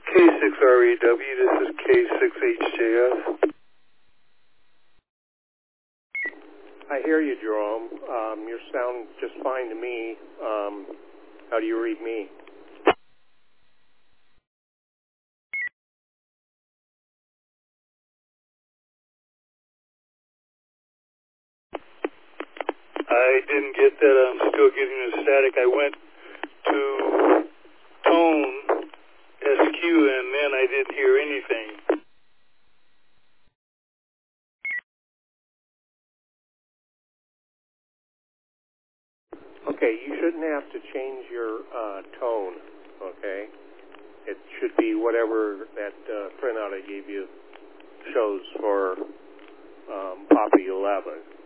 K6REW, this is K6HJS. I hear you, Jerome. You sound just fine to me. How do you read me? I didn't get that. I'm still getting the static. I went to tone SQ and then I didn't hear anything. Okay, you shouldn't have to change your tone, okay? It should be whatever that printout I gave you shows for Poppy 11.